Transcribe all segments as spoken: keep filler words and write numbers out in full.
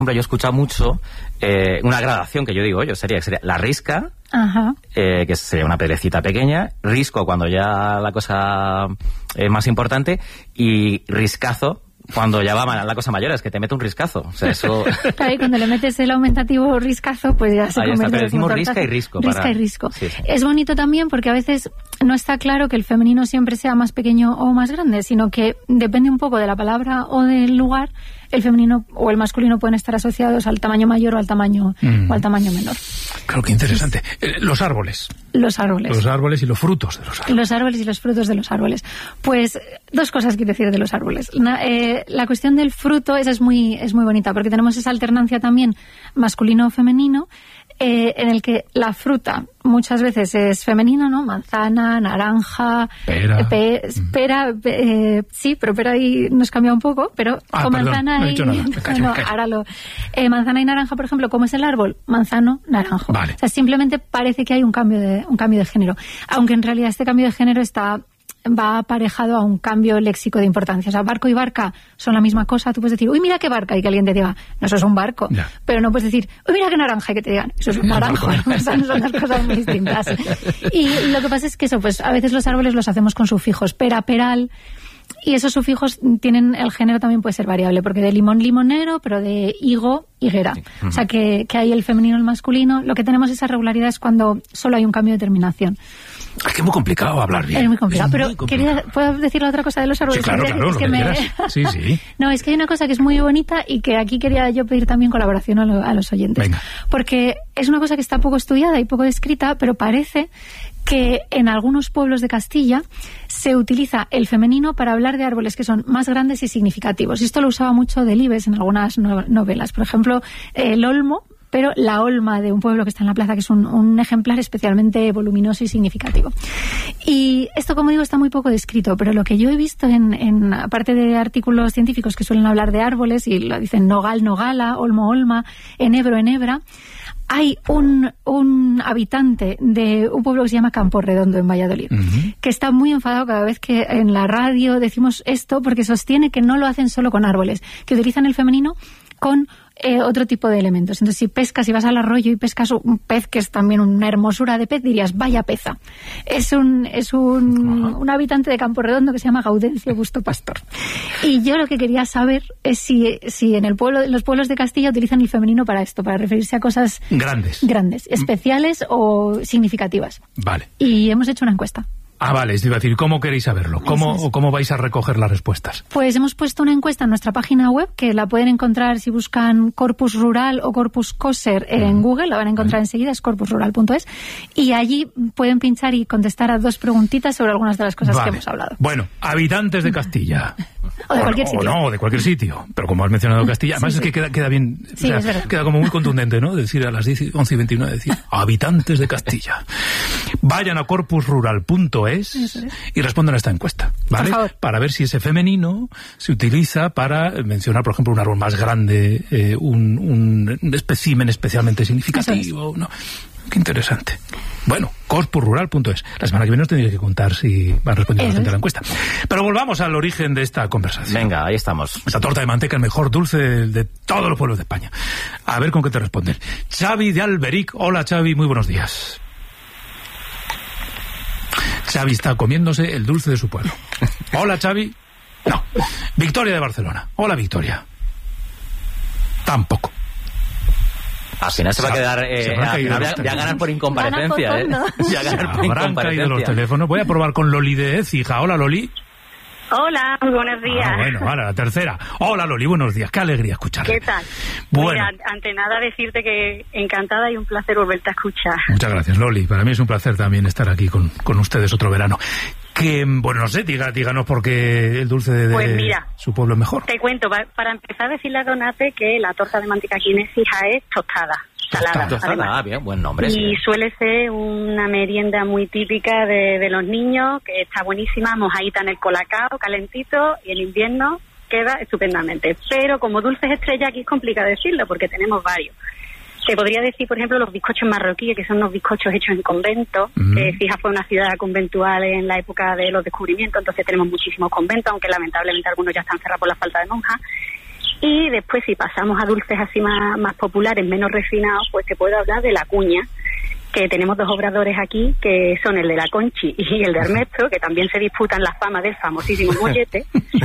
Yo he escuchado mucho eh, una gradación que yo digo, yo sería, sería la risca, Ajá. Eh, que sería una piedrecita pequeña, risco cuando ya la cosa es más importante, y riscazo cuando ya va la cosa mayor, es que te mete un riscazo. O sea, eso... Claro, y cuando le metes el aumentativo riscazo, pues ya se Ahí convierte está, pero en decimos un risca y risco. Risca para... y risco. Sí, sí. Es bonito también porque a veces no está claro que el femenino siempre sea más pequeño o más grande, sino que depende un poco de la palabra o del lugar. El femenino o el masculino pueden estar asociados al tamaño mayor o al tamaño mm. o al tamaño menor. Claro, que interesante. Eh, los árboles. Los árboles. Los árboles y los frutos de los árboles. Los árboles y los frutos de los árboles. Pues dos cosas quiero decir de los árboles. Una, eh, la cuestión del fruto, esa es muy, es muy bonita, porque tenemos esa alternancia también masculino-femenino, eh, en el que la fruta muchas veces es femenina, ¿no? Manzana, naranja, pera, pe, pera eh, sí, pero pera ahí nos cambia un poco, pero ah, con perdón, manzana no he y dicho nada. Me callo, no, me callo. ahora lo eh, manzana y naranja, por ejemplo, ¿cómo es el árbol? Manzano, naranjo. Vale. O sea, simplemente parece que hay un cambio de un cambio de género, aunque en realidad este cambio de género está va aparejado a un cambio léxico de importancia. O sea, barco y barca son la misma cosa. Tú puedes decir, uy, mira qué barca, y que alguien te diga, no, eso es un barco. Ya. Pero no puedes decir, uy, mira qué naranja, y que te digan, eso es un naranjo. O sea, son dos cosas muy distintas. Y lo que pasa es que eso, pues a veces los árboles los hacemos con sufijos, pera, peral, y esos sufijos tienen, el género también puede ser variable, porque de limón, limonero, pero de higo, higuera. Sí. Uh-huh. O sea, que, que hay el femenino y el masculino. Lo que tenemos esa regularidad es cuando solo hay un cambio de terminación. Es que es muy complicado hablar bien. Es muy complicado, es pero muy complicado. Quería, ¿puedo decir otra cosa de los árboles? Sí, claro, claro, es lo que que me... quieras. Sí, sí. No, es que hay una cosa que es muy bonita y que aquí quería yo pedir también colaboración a, lo, a los oyentes. Venga. Porque es una cosa que está poco estudiada y poco descrita, pero parece que en algunos pueblos de Castilla se utiliza el femenino para hablar de árboles que son más grandes y significativos. Y esto lo usaba mucho Delibes en algunas no- novelas. Por ejemplo, el olmo, pero la olma de un pueblo que está en la plaza, que es un, un ejemplar especialmente voluminoso y significativo. Y esto, como digo, está muy poco descrito, pero lo que yo he visto en, en aparte de artículos científicos que suelen hablar de árboles, y lo dicen nogal, nogala, olmo, olma, enebro, enebra, hay un, un habitante de un pueblo que se llama Campo Redondo, en Valladolid, uh-huh. que está muy enfadado cada vez que en la radio decimos esto, porque sostiene que no lo hacen solo con árboles, que utilizan el femenino con eh, otro tipo de elementos. Entonces, si pescas, si vas al arroyo y pescas un pez que es también una hermosura de pez, dirías, vaya peza. Es un es un, un habitante de Campo Redondo que se llama Gaudencio Busto Pastor. Y yo lo que quería saber es si, si en el pueblo, los pueblos de Castilla utilizan el femenino para esto, para referirse a cosas grandes, grandes, especiales o significativas. Vale. Y hemos hecho una encuesta. Ah, vale, es decir, ¿cómo queréis saberlo? ¿Cómo, es. ¿Cómo vais a recoger las respuestas? Pues hemos puesto una encuesta en nuestra página web, que la pueden encontrar si buscan Corpus Rural o Corpus Coser en mm. Google, la van a encontrar vale. enseguida, es corpus rural punto es, y allí pueden pinchar y contestar a dos preguntitas sobre algunas de las cosas vale. que hemos hablado. Bueno, habitantes de Castilla. O de cualquier sitio. O no, de cualquier sitio. Pero como has mencionado Castilla, además sí, es sí. que queda, queda bien, sí, o sea, queda como muy contundente, ¿no? Decir a las once y veintinueve, decir, habitantes de Castilla. Vayan a corpus rural punto es y respondan a esta encuesta, ¿vale? Para ver si ese femenino se utiliza para mencionar, por ejemplo, un árbol más grande, eh, un, un espécimen especialmente significativo, ¿no? Qué interesante. Bueno, corpus rural punto es. La semana que viene os tendréis que contar si van respondiendo la gente a la encuesta. Pero volvamos al origen de esta conversación. Venga, ahí estamos. Esta torta de manteca, el mejor dulce de, de todos los pueblos de España. A ver con qué te responden. Xavi de Alberic. Hola, Xavi, muy buenos días. Xavi está comiéndose el dulce de su pueblo. Hola, Xavi. No. Victoria de Barcelona. Hola, Victoria. Tampoco. Al final se va a quedar... Eh, se a final ya, ya ganar por incomparecencia, ¿eh? Ya ganar por Habrán caído los teléfonos. Voy a probar con Loli de Écija. Hola, Loli. Hola, muy buenos días. Ah, bueno, ahora la tercera. Hola, Loli, buenos días. Qué alegría escucharte. ¿Qué tal? Bueno. Mira, ante nada decirte que encantada y un placer volverte a escuchar. Muchas gracias, Loli. Para mí es un placer también estar aquí con, con ustedes otro verano. Que, bueno, no sé, diga, díganos por qué el dulce de, pues mira, su pueblo es mejor. Te cuento, para empezar a decirle a Donate que la torta de manteca aquí en Écija es tostada. Salada, tostada, ah, bien, buen nombre. Y sí. suele ser una merienda muy típica de, de los niños, que está buenísima, mojadita en el colacao, calentito, y en invierno queda estupendamente. Pero como dulces estrella aquí es complicado decirlo, porque tenemos varios. Se podría decir, por ejemplo, los bizcochos marroquíes, que son unos bizcochos hechos en convento. Uh-huh. eh, Fija fue una ciudad conventual en la época de los descubrimientos, entonces tenemos muchísimos conventos, aunque lamentablemente algunos ya están cerrados por la falta de monjas. Y después, si pasamos a dulces así más, más populares, menos refinados, pues te puedo hablar de la cuña, que tenemos dos obradores aquí, que son el de la Conchi y el de Ernesto, que también se disputan la fama del famosísimo mollete.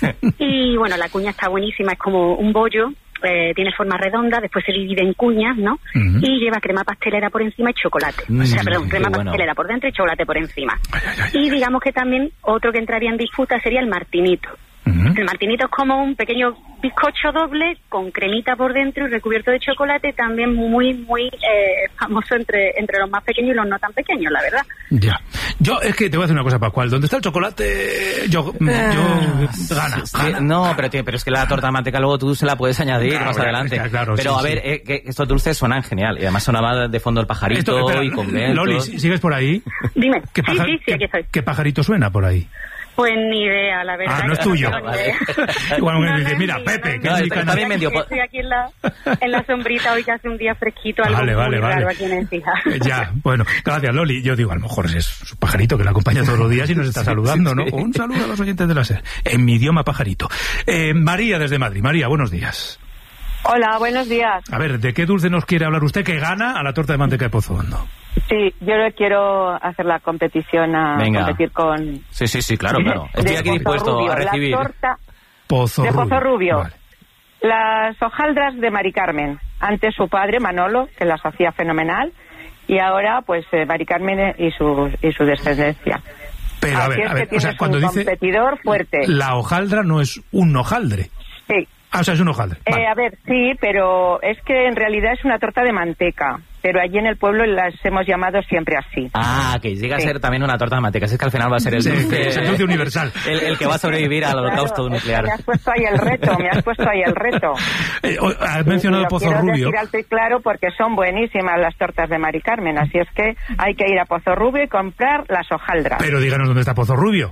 Y bueno, la cuña está buenísima, es como un bollo, eh, tiene forma redonda, después se divide en cuñas, ¿no? Uh-huh. Y lleva crema pastelera por encima y chocolate. Mm, o sea, perdón, crema bueno. pastelera por dentro y chocolate por encima. Ay, ay, ay, y digamos que también otro que entraría en disputa sería el martinito. Uh-huh. El martinito es como un pequeño bizcocho doble con cremita por dentro y recubierto de chocolate, también muy, muy eh, famoso entre entre los más pequeños y los no tan pequeños, la verdad. Ya. Yo, es que te voy a decir una cosa, Pascual. ¿Dónde está el chocolate? Yo, yo gana, sí, gana. No, pero, tío, pero es que la torta de manteca luego tú se la puedes añadir claro, más adelante. Es que, claro, pero sí, a ver, sí. eh, que estos dulces suenan genial. Y además sonaba de fondo el pajarito. Esto, espera, y conventos. Loli, ¿sigues por ahí? Dime. ¿Qué paja- sí, sí, sí, aquí estoy. ¿Qué pajarito suena por ahí? Pues ni idea, la verdad. Ah, no es tuyo. No vale. Igual me no, dice, no mira, mío, Pepe, no que no es mi estoy, canal. medio... estoy aquí en la, en la sombrita, hoy que hace un día fresquito, algo vale, vale, muy vale. raro aquí en Écija. Ya, bueno, gracias, Loli. Yo digo, a lo mejor es su pajarito que la acompaña todos los días y nos está saludando, ¿no? Un saludo a los oyentes de la SER, en mi idioma pajarito. Eh, María, desde Madrid. María, buenos días. Hola, buenos días. A ver, ¿de qué dulce nos quiere hablar usted que gana a la torta de manteca de Pozo Hondo? Sí, yo le quiero hacer la competición a Venga. competir con... Sí, sí, sí, claro, claro. Estoy aquí dispuesto Rubio, a recibir. La torta Pozo de Rubio. Pozo Rubio. Vale. Las hojaldras de Mari Carmen. Antes su padre, Manolo, que las hacía fenomenal. Y ahora, pues, eh, Mari Carmen y su, y su descendencia. Pero, a Así ver, es a ver, que o sea, tienes cuando un dice... competidor fuerte. La hojaldra no es un hojaldre. Sí. Ah, o sea, es un hojaldre. Vale. Eh, a ver, sí, pero es que en realidad es una torta de manteca. Pero allí en el pueblo las hemos llamado siempre así. Ah, que llega sí. a ser también una torta de manteca. Es que al final va a ser el dulce, sí, es el dulce universal. El, el que va a sobrevivir al holocausto claro, nuclear. Me has puesto ahí el reto, me has puesto ahí el reto. Eh, has mencionado y, y Pozo quiero Rubio. Decir alto y claro porque son buenísimas las tortas de Mari Carmen, así es que hay que ir a Pozo Rubio y comprar las hojaldras. Pero díganos dónde está Pozo Rubio.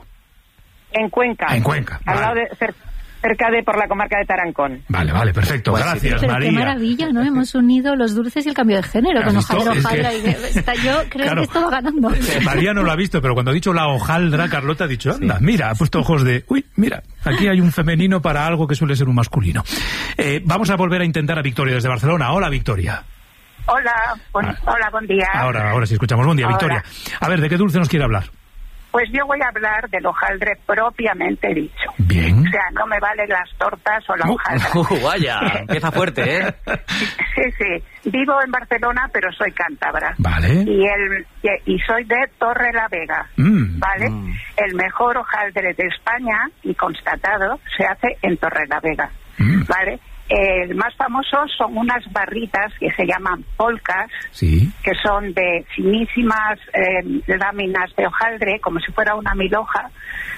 En Cuenca. En Cuenca. Al vale. lado de... Cer- cerca de por la comarca de Tarancón. Vale, vale, perfecto. Pues gracias, pero María. Qué maravilla, ¿no? Hemos unido los dulces y el cambio de género con hojaldra, hojaldra. Que... Y está, yo creo claro. que esto va ganando. María no lo ha visto, pero cuando ha dicho la hojaldra, Carlota ha dicho, anda, sí. mira, ha puesto ojos de, uy, mira, aquí hay un femenino para algo que suele ser un masculino. Eh, vamos a volver a intentar a Victoria desde Barcelona. Hola, Victoria. Hola, bon, ah. hola, buen día. Ahora, ahora sí escuchamos. Buen día, Hola. Victoria. A ver, ¿de qué dulce nos quiere hablar? Pues yo voy a hablar del hojaldre propiamente dicho. Bien. O sea, no me valen las tortas o la hojaldra. Uh, vaya, empieza fuerte, ¿eh? Sí, sí. Vivo en Barcelona, pero soy cántabra. Vale. Y el y soy de Torre la Vega, mm. ¿vale? Mm. El mejor hojaldre de España, y constatado, se hace en Torre la Vega, mm. ¿vale? El más famoso son unas barritas que se llaman polcas, sí. que son de finísimas eh, láminas de hojaldre, como si fuera una milhoja.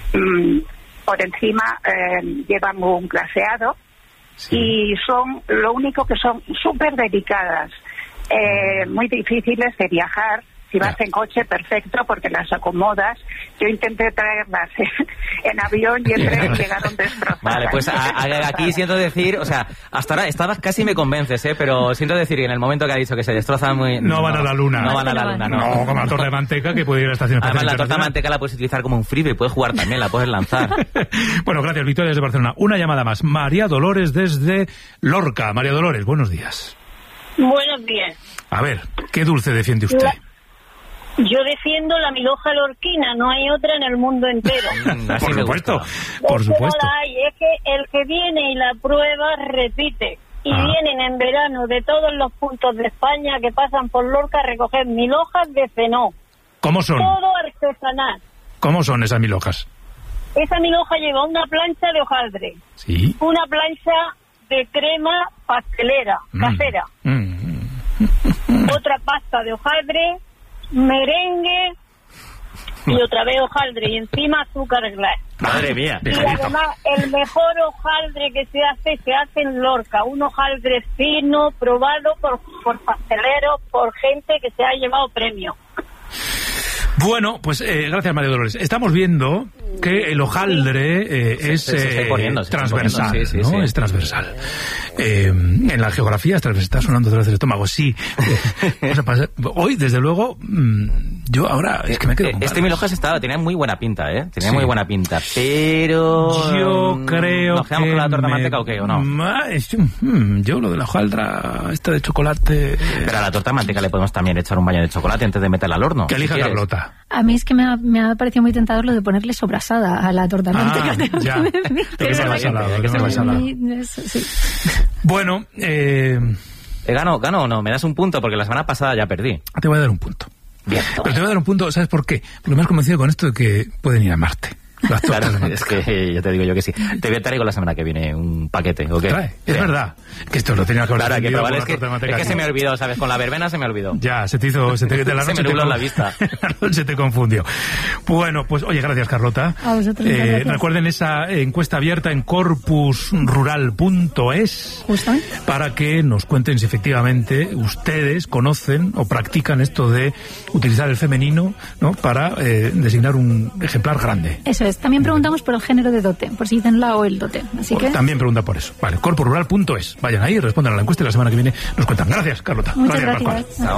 Mm, por encima eh, llevan un glaseado, sí. Y son, lo único que son súper delicadas, eh, muy difíciles de viajar. Si vas ya. en coche, perfecto, porque las acomodas. Yo intenté traerlas en, en avión y en tren llegaron destrozadas. Vale, pues a, a, aquí siento decir, o sea, hasta ahora estabas casi me convences, ¿eh? Pero siento decir que en el momento que ha dicho que se destrozan muy... No, no van a la luna. No van a la luna, no. No, como la torta de manteca que puede ir a la estación espacial. Además, la torta de manteca la puedes utilizar como un frisbee, puedes jugar también, la puedes lanzar. Bueno, gracias, Victoria, desde Barcelona. Una llamada más. María Dolores desde Lorca. María Dolores, buenos días. Buenos días. A ver, ¿qué dulce defiende usted? La... Yo defiendo la milhoja lorquina, no hay otra en el mundo entero. Por supuesto, por supuesto. No la hay, es que el que viene y la prueba repite. Y ah. vienen en verano de todos los puntos de España que pasan por Lorca a recoger milhojas de cenó. ¿Cómo son? Todo artesanal. ¿Cómo son esas milhojas? Esa milhoja lleva una plancha de hojaldre. Sí. Una plancha de crema pastelera, mm. casera. Mm. Otra pasta de hojaldre, merengue y otra vez hojaldre y encima azúcar glass. Madre mía. Y además el mejor hojaldre que se hace se hace en Lorca, un hojaldre fino, probado por, por pasteleros, por gente que se ha llevado premio. Bueno, pues eh, gracias, María Dolores. Estamos viendo que el hojaldre eh, sí, es se, se eh, poniendo, transversal, sí, sí, ¿no? Sí. Es transversal. Eh, en la geografía está sonando otra vez el estómago. Sí. Hoy, desde luego, mmm, Yo ahora es que me quedo con Este Mil Hojas estaba, tenía muy buena pinta, ¿eh? Tenía sí. muy buena pinta, pero... Yo creo ¿Nos quedamos que con la torta me... manteca o qué, o no? Yo lo de la hojaldra, esta de chocolate... Pero a la torta manteca le podemos también echar un baño de chocolate antes de meterla al horno. Que elija si Carlota. A mí es que me ha, me ha parecido muy tentador lo de ponerle sobrasada a la torta manteca. Ah, ya. Hay que ser más salado, hay que ser más salado. Sí. Bueno, eh... ¿Gano, ¿Gano o no? ¿Me das un punto? Porque la semana pasada ya perdí. Te voy a dar un punto. Bien. Pero te voy a dar un punto, ¿sabes por qué? Porque me has convencido con esto de que pueden ir a Marte. Las claro, es que yo te digo yo que sí. Te voy a traigo la semana que viene un paquete, ¿o qué? Trae, es verdad. Que esto lo tenía que haber Claro, que probable es que, es que se me olvidó, ¿sabes? Con la verbena se me olvidó. Ya, se te hizo... Se te, de la se noche me nubló te, la vista. Se te confundió. Bueno, pues oye, gracias, Carlota. A vosotros, eh, gracias. Recuerden esa encuesta abierta en corpus rural punto es para que nos cuenten si efectivamente ustedes conocen o practican esto de utilizar el femenino, ¿no?, para eh, designar un ejemplar grande. Eso es. También preguntamos por el género de dote, por si dicen la o el dote. Así por, que... También pregunta por eso. Vale, corpus rural punto es. Vayan ahí, respondan a la encuesta y la semana que viene nos cuentan. Gracias, Carlota. Muchas gracias, gracias. Pascual.